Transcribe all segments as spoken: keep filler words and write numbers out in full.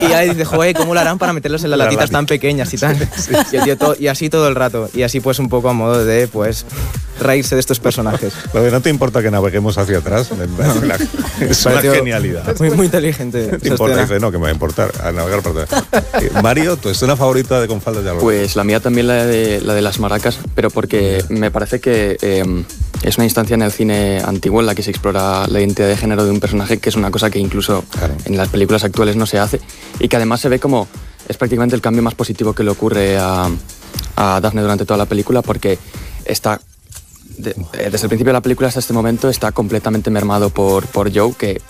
Y ya dice, joder, ¿cómo lo harán para meterlos en las La latitas ratita. tan pequeñas y tan? Sí, Y, el tío todo- y así todo el rato. Y así pues un poco a modo de, pues, reírse de estos personajes. Lo que no te importa que naveguemos hacia atrás. Me parece una- es una Pareció genialidad. Muy, muy inteligente. ¿Te esa importa? escena. Dice, no, que me va a importar. A navegar para atrás. Eh, Mario, ¿tu escena favorita de Con faldas ya lo Pues la mía también la de, la de las maracas, pero porque me parece que eh, es una instancia en el cine antiguo en la que se explora la identidad de género de un personaje, que es una cosa que incluso Claro. en las películas actuales no se hace, y que además se ve como es prácticamente el cambio más positivo que le ocurre a, a Daphne durante toda la película, porque está de- eh, desde el principio de la película hasta este momento está completamente mermado por, por Joe, que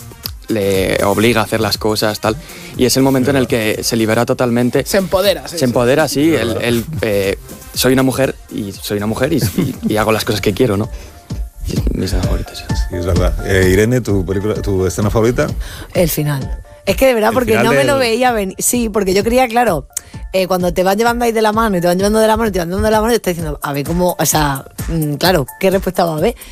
le obliga a hacer las cosas, tal, y es el momento en el que se libera totalmente. Se empodera. Sí, Se empodera, sí. Él, él, eh, soy una mujer y soy una mujer y, y- y hago las cosas que quiero, ¿no? Y es mi escena favorita, sí. Sí, es verdad. Eh, Irene, ¿tu, película, ¿tu escena favorita? El final. Es que de verdad, El porque final no me del- lo veía venir. Sí, porque yo creía, claro, eh, cuando te van llevando ahí de la mano y te van llevando de la mano y te van llevando de la mano, y estás diciendo, a ver cómo, o sea, mm, claro, qué respuesta va a haber.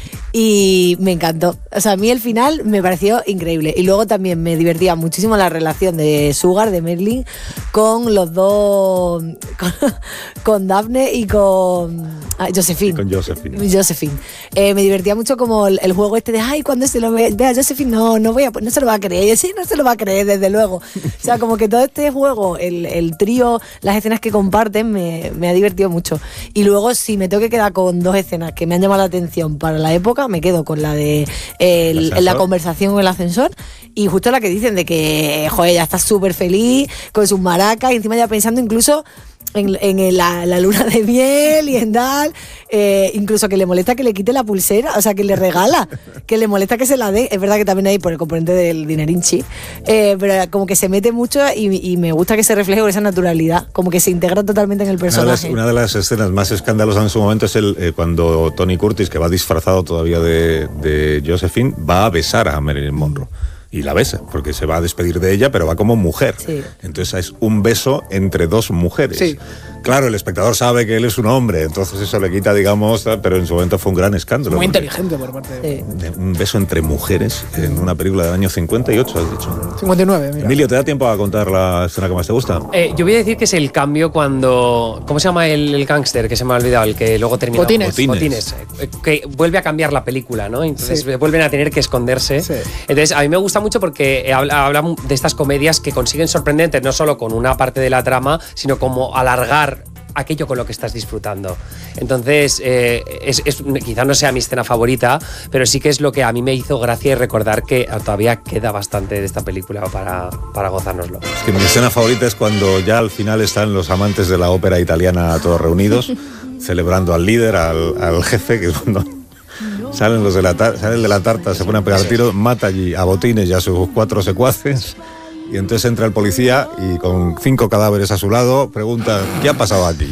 Y me encantó. O sea, a mí el final me pareció increíble. Y luego también me divertía muchísimo la relación de Sugar, de Merlin, con los dos, con, con Daphne y con ah, Josephine. Y con Josephine. Josephine. Eh, me divertía mucho como el, el juego este de, ay, cuando se lo ve- vea Josephine, no, no voy a, no se lo va a creer. Y yo, sí, no se lo va a creer, desde luego. O sea, como que todo este juego, el, el trío, las escenas que comparten, me, me ha divertido mucho. Y luego, si me tengo que quedar con dos escenas que me han llamado la atención para la época, me quedo con la de eh, el- ¿El la ascensor? conversación con el ascensor y justo la que dicen de que, joder, ya está súper feliz con sus maracas y encima ya pensando incluso en, en la, la luna de miel y en tal, eh, incluso que le molesta que le quite la pulsera, o sea, que le regala, que le molesta que se la dé. Es verdad que también hay por el componente del dinerinchi, eh, pero como que se mete mucho y, y me gusta que se refleje con esa naturalidad, como que se integra totalmente en el Una de, las, personaje. una de las escenas más escandalosas en su momento es el eh, cuando Tony Curtis, que va disfrazado todavía de, de Josephine, va a besar a Marilyn Monroe. Y la besa, porque se va a despedir de ella, pero va como mujer. Sí. Entonces es un beso entre dos mujeres. Sí. Claro, el espectador sabe que él es un hombre, entonces eso le quita, digamos, pero en su momento fue un gran escándalo. Muy porque- inteligente por parte de... Sí. de Un beso entre mujeres en una película del año cincuenta y ocho, has dicho. cincuenta y nueve, mira. Emilio, ¿te da tiempo a contar la escena que más te gusta? Eh, yo voy a decir que es el cambio cuando... ¿Cómo se llama el, el gángster que se me ha olvidado? El que luego termina... Botines. Botines. Eh, Que vuelve a cambiar la película, ¿no? Entonces Sí. vuelven a tener que esconderse. Sí. Entonces a mí me gusta mucho porque eh, habla, habla de estas comedias que consiguen sorprenderte no solo con una parte de la trama, sino como alargar aquello con lo que estás disfrutando. Entonces, eh, es, es, quizá no sea mi escena favorita, pero sí que es lo que a mí me hizo gracia y recordar que todavía queda bastante de esta película para, para gozárnoslo. Es que mi escena favorita es cuando ya al final están los amantes de la ópera italiana todos reunidos, celebrando al líder, al, al jefe, que es cuando salen los de la, tar- salen de la tarta, se ponen a pegar tiros, mata allí a Botines y a sus cuatro secuaces. Y entonces entra el policía y con cinco cadáveres a su lado pregunta, ¿qué ha pasado aquí?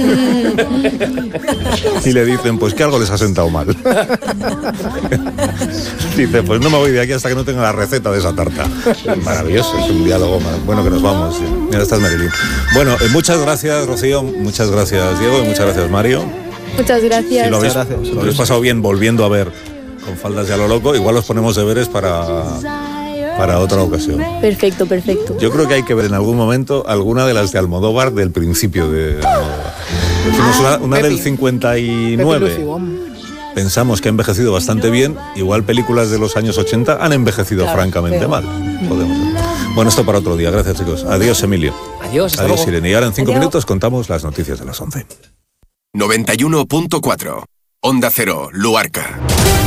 Y le dicen, pues que algo les ha sentado mal. Dice, pues no me voy de aquí hasta que no tenga la receta de esa tarta. Maravilloso, es un diálogo más bueno que nos vamos. Mira, estás Marilyn. Bueno, eh, muchas gracias, Rocío, muchas gracias, Diego, y muchas gracias, Mario. Muchas gracias. Si lo habéis, Muchas gracias. si lo habéis pasado bien volviendo a ver Con faldas ya lo loco, igual os ponemos deberes para, para otra ocasión. Perfecto, perfecto. Yo creo que hay que ver en algún momento alguna de las de Almodóvar del principio de Almodóvar. Hicimos una, una del cincuenta y nueve. Pensamos que ha envejecido bastante bien. Igual películas de los años ochenta han envejecido Claro, francamente pero- mal. Podemos ver. Bueno, esto para otro día. Gracias, chicos. Adiós, Emilio. Adiós, hasta Adiós, luego. Irene. Y ahora en cinco Adiós. minutos contamos las noticias de las once. noventa y uno punto cuatro. Onda Cero, Luarca.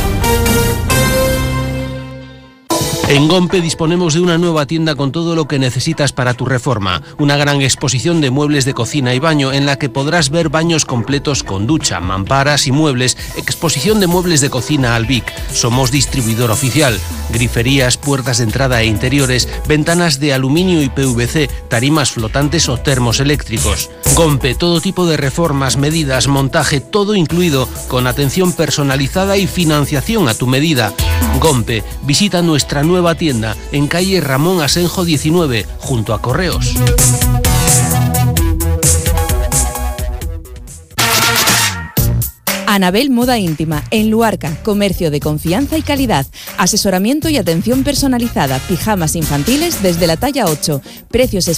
En Gompe disponemos de una nueva tienda con todo lo que necesitas para tu reforma. Una gran exposición de muebles de cocina y baño en la que podrás ver baños completos con ducha, mamparas y muebles. Exposición de muebles de cocina Albic. Somos distribuidor oficial. Griferías, puertas de entrada e interiores, ventanas de aluminio y P V C, tarimas flotantes o termos eléctricos. Gompe, todo tipo de reformas, medidas, montaje, todo incluido, con atención personalizada y financiación a tu medida. Gompe, visita nuestra nueva tienda en calle Ramón Asenjo diecinueve, junto a Correos. Anabel Moda Íntima, en Luarca, comercio de confianza y calidad, asesoramiento y atención personalizada, pijamas infantiles desde la talla ocho, precios